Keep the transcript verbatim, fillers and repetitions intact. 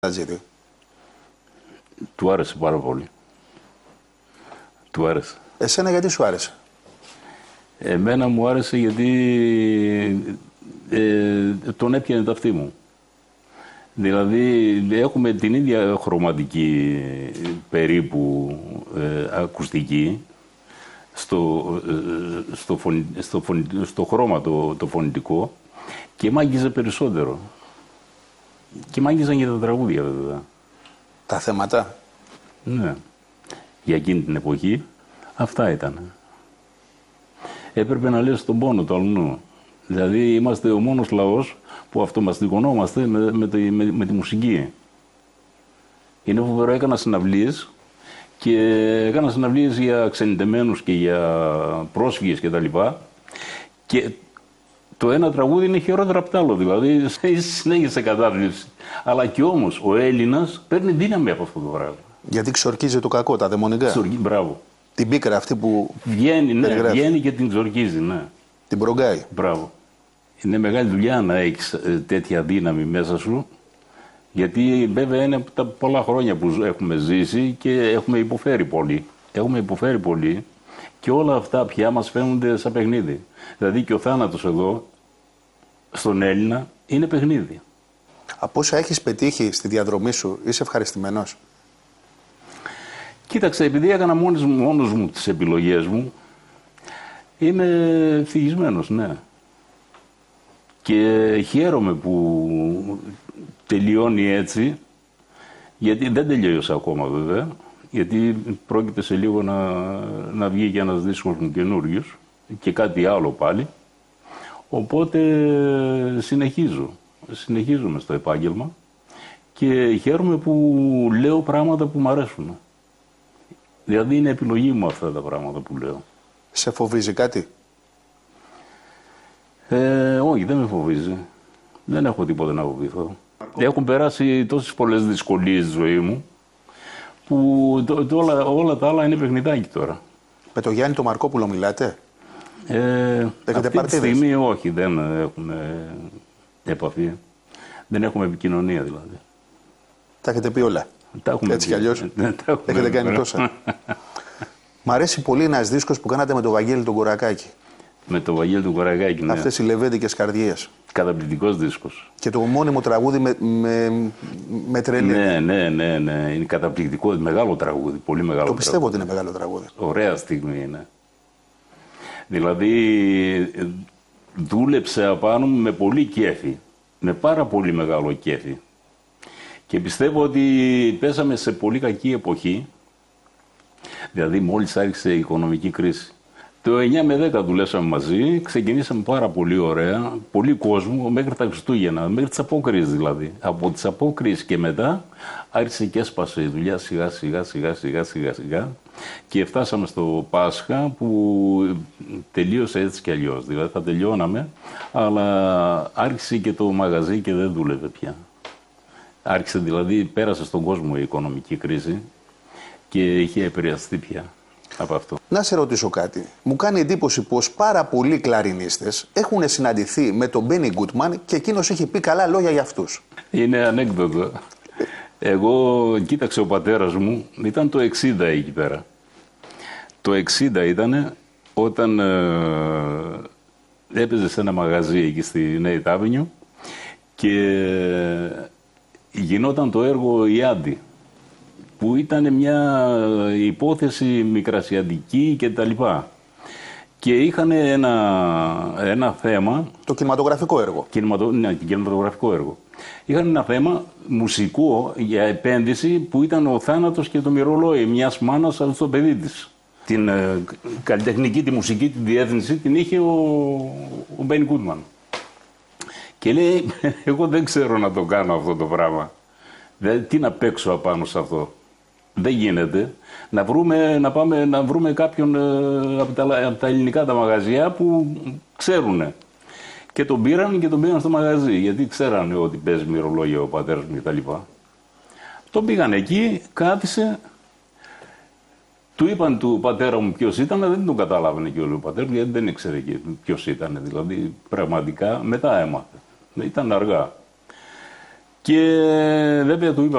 Ατζήτη. Του άρεσε πάρα πολύ. Του άρεσε. Εσένα γιατί σου άρεσε? Εμένα μου άρεσε γιατί ε, τον έπιανε τα αυτή μου. Δηλαδή έχουμε την ίδια χρωματική περίπου ε, ακουστική στο, ε, στο, φων, στο, φων, στο χρώμα το, το φωνητικό και μ' άγγιζε περισσότερο. Και μ' άγγιζαν και τα τραγούδια βέβαια. Τα θέματα. Ναι. Για εκείνη την εποχή αυτά ήταν. Έπρεπε να λες τον πόνο του αλλού. Δηλαδή είμαστε ο μόνος λαός που αυτομαστιγωνόμαστε με, με, τη, με, με τη μουσική. Είναι φοβερό, έκανα συναυλίες και έκανα συναυλίες για ξενιτεμένους και για πρόσφυγες και τα λοιπά. Και το ένα τραγούδι είναι χειρότερο από το άλλο, δηλαδή συνέχισε κατάθλιψη. Αλλά και όμως ο Έλληνας παίρνει δύναμη από αυτό το πράγμα. Γιατί ξορκίζει το κακό, τα δαιμονικά. Ξορκί, μπράβο. Την πίκρα αυτή που βγαίνει, ναι, περιγράφει. βγαίνει και την ξορκίζει, ναι. Την προγκάει. Μπράβο. Είναι μεγάλη δουλειά να έχεις ε, τέτοια δύναμη μέσα σου, γιατί βέβαια είναι τα πολλά χρόνια που έχουμε ζήσει και έχουμε υποφέρει πολύ. Έχουμε υποφέρει πολύ και όλα αυτά πια μας φαίνονται σαν παιχνίδι. Δηλαδή και ο θάνατος εδώ, στον Έλληνα, είναι παιχνίδι. Από όσα έχεις πετύχει στη διαδρομή σου, είσαι ευχαριστημένος? Κοίταξε, επειδή έκανα μόνος, μόνος μου τις επιλογές μου, είμαι ευτυχισμένος, ναι. Και χαίρομαι που τελειώνει έτσι, γιατί δεν τελειώσα ακόμα βέβαια, γιατί πρόκειται σε λίγο να, να βγει και ένας δίσκος μου καινούριος και κάτι άλλο πάλι. Οπότε συνεχίζω, συνεχίζομαι στο επάγγελμα και χαίρομαι που λέω πράγματα που μου αρέσουν. Δηλαδή είναι επιλογή μου αυτά τα πράγματα που λέω. Σε φοβίζει κάτι? Ε, όχι, δεν με φοβίζει. Δεν έχω τίποτα να φοβηθώ. Έχουν περάσει τόσες πολλές δυσκολίες στη ζωή μου που το, το, όλα, όλα τα άλλα είναι παιχνιδάκι τώρα. Με τον Γιάννη τον Μαρκόπουλο μιλάτε? Ε, αυτή παρτίδες? τη στιγμή όχι, δεν έχουμε επαφή. Δεν έχουμε επικοινωνία δηλαδή. Τα έχετε πει όλα. Τα έχουμε Έτσι πει. κι αλλιώς. Έχετε κάνει τόσα. Μ' αρέσει πολύ ένας δίσκος που κάνατε με τον Βαγγέλη τον Κορακάκη. Με τον Βαγγέλη τον Κορακάκη, ναι. Αυτές οι λεβέντικες καρδιές. Καταπληκτικός δίσκος. Και το μόνιμο τραγούδι με, με, με τρελή. Ναι, ναι, ναι, ναι. Είναι καταπληκτικό. Μεγάλο τραγούδι. Πολύ μεγάλο. Το πιστεύω τραγούδι. ότι είναι μεγάλο τραγούδι. Ωραία στιγμή είναι. Δηλαδή δούλεψε απάνω μου με πολύ κέφι. Με πάρα πολύ μεγάλο κέφι. Και πιστεύω ότι πέσαμε σε πολύ κακή εποχή. Δηλαδή μόλις άρχισε η οικονομική κρίση. Το εννιά με δέκα δουλέψαμε μαζί, ξεκινήσαμε πάρα πολύ ωραία, πολύ κόσμο, μέχρι τα Χριστούγεννα, μέχρι τις απόκριες δηλαδή. Από τις απόκριες και μετά άρχισε και έσπασε η δουλειά σιγά σιγά σιγά σιγά σιγά σιγά και φτάσαμε στο Πάσχα που τελείωσε έτσι κι αλλιώς. Δηλαδή θα τελειώναμε, αλλά άρχισε και το μαγαζί και δεν δούλευε πια. Άρχισε δηλαδή, πέρασε στον κόσμο η οικονομική κρίση και είχε επηρεαστεί πια από αυτό. Να σε ρωτήσω κάτι. Μου κάνει εντύπωση πως πάρα πολλοί κλαρινίστες έχουν συναντηθεί με τον Μπένι Γκούτμαν και εκείνος έχει πει καλά λόγια για αυτούς. Είναι ανέκδοτο. Εγώ, κοίταξε, ο πατέρας μου ήταν το εξήντα εκεί πέρα. Το εξήντα ήταν όταν ε, έπαιζε σε ένα μαγαζί εκεί στη Νέη Τάβενιου και γινόταν το έργο «Ιάντι», που ήταν μια υπόθεση μικρασιατική και τα λοιπά. Και είχαν ένα, ένα θέμα... Το κινηματογραφικό έργο. Κινηματο, ναι, κινηματογραφικό έργο. Είχαν ένα θέμα μουσικό για επένδυση που ήταν ο θάνατος και το μυρολόι μιας μάνας στο παιδί της. Την ε, καλλιτεχνική, τη μουσική, τη διεύθυνση την είχε ο, ο Μπένι Γκούτμαν. Και λέει, εγώ δεν ξέρω να το κάνω αυτό το πράγμα. Δηλαδή, τι να παίξω απάνω σε αυτό. Δεν γίνεται. Να, βρούμε, να πάμε να βρούμε κάποιον ε, από, τα, από τα ελληνικά τα μαγαζιά που ξέρουν. Και τον πήραν και τον πήγαν στο μαγαζί. Γιατί ξέρανε ότι παίζει μυρολόγια ο πατέρας μου κτλ. Τον πήγαν εκεί, κάθισε. Του είπαν του πατέρα μου ποιος ήταν, δεν τον καταλάβαινε και ο πατέρας μου, γιατί δεν ήξερε ποιος ήταν. Δηλαδή, πραγματικά μετά έμαθε. Ήταν αργά. Και βέβαια του είπα